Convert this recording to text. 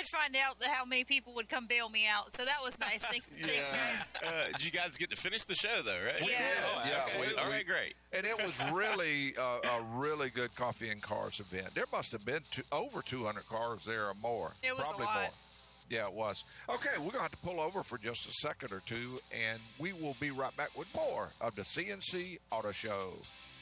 did find out how many people would come bail me out, so that was nice. Thanks, guys. Did you guys get to finish the show, though, right? We did. Oh, Yeah, absolutely. All right, great. And it was really a really good Coffee and Cars event. There must have been over 200 cars there or more. It was Probably a lot. more. Yeah, it was. Okay, we're going to have to pull over for just a second or two, and we will be right back with more of the CNC Auto Show.